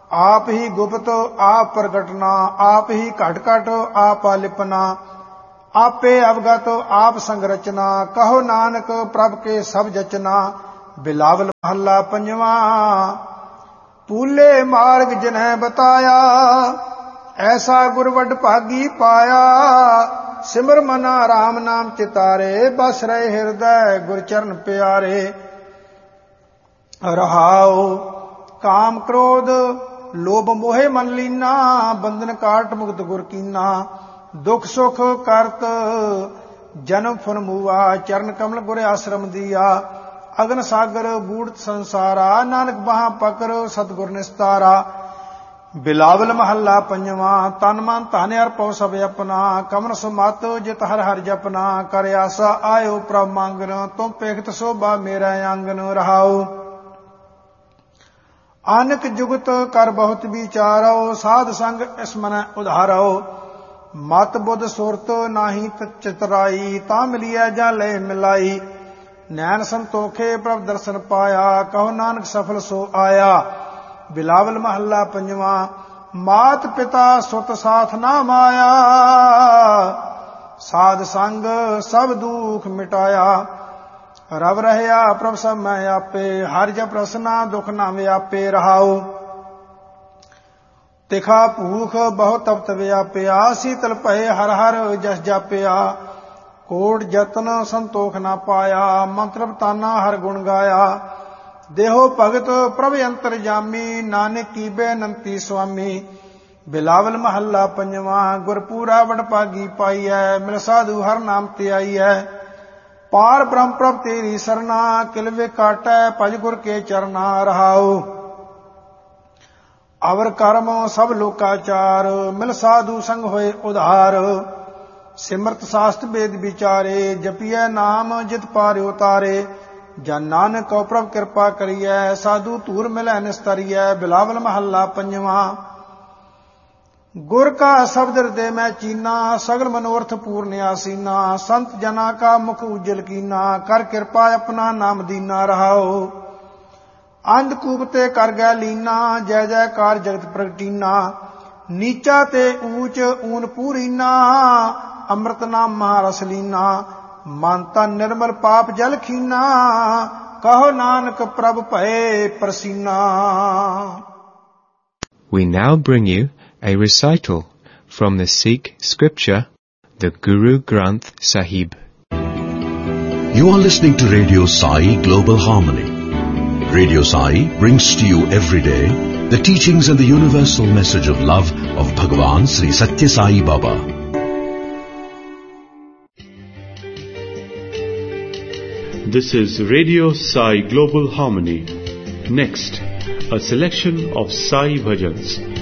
आप ही गुप्त आप प्रगटना, आप ही घट घट आप आलिपना, आपे अवगत आप संगरचना, कहो नानक प्रभ के सब जचना। बिलावल महला पंजवा। पूले मार्ग जिन्हें बताया, ऐसा गुरवड भागी पाया। सिमर मना राम नाम चितारे, बस रहे हृदय गुरचरण प्यारे। रहाओ काम क्रोध लोभ मोहे मन लीना, बंधन काट मुक्त गुर कीना। दुख सुख करत जन्म फुन मूआ, चरण कमल गुर आश्रम दिया। अगन सागर बूढ़ संसारा, नानक बाह पकर सतगुर निस्तारा। बिलावल महला पंजवा। तन मन धन हर पौ सब अपना, कमन सुमत जित हर हर जपना। कर आसा आयो प्रभ मांगन, तुम पेखत शोभा मेरा आंगन। रहाओ आनक जुगत कर बहुत विचारो, साध संग इसमन उधारो। मत बुध सुरत नाही चितराई, ता मिलिया जा ले मिलाई। नैन संतोखे प्रभ दर्शन पाया, कहो नानक सफल सो आया। बिलावल महला पंजवा। मात पिता सुत साथ ना माया, साध संग सब दुख मिटाया। रव रहया प्रभ सब मैं आपे, हर जप रसना दुख ना व्यापे। रहाओ तिखा भूख बहुत तप्त व्यापया, शीतल भय हर हर जस जापया। कोट जतन संतोख ना पाया, मंत्र ताना हर गुण गाया। देहो भगत प्रभ अंतर जामी, नानक की बेनंती स्वामी। बिलावल महला पंजवा। गुरपूरा वडभागी पाई है, मिल साधु हर नाम ते आई है। पार ब्रह्म प्रभ तेरी सरना, किलवे काटै भज गुर के चरना। रहाओ अवर कर्म सब लोकाचार, मिल साधु संग होए उधार। सिमरत शास्त्र वेद विचारे, जपिए नाम जित पार उतारे। जन नानक को प्रभ कृपा करिए, साधु तूर मिलै निस्तरिए। बिलावल महला पंजवा। गुर का शब्द हृदय में चीना, सगल मनोरथ पूर्ण आसीना। संत जना का मुख उज्जल कीना, कर कृपा अपना नाम दीना। रहाओ अंधकूप ते कर गै लीना, जय जयकार जगत प्रगटीना। नीचा ते ऊंच ऊन पूरीना, अमृत नाम महारस लीना। मन तन निर्मल पाप जल खीना, कहो नानक प्रभ भये प्रसीना। We now bring you a recital from the Sikh scripture, the Guru Granth Sahib. You are listening to Radio Sai Global Harmony. Radio Sai brings to you every day the teachings and the universal message of love of Bhagavan Sri Satya Sai Baba. This is Radio Sai Global Harmony. Next, a selection of Sai Bhajans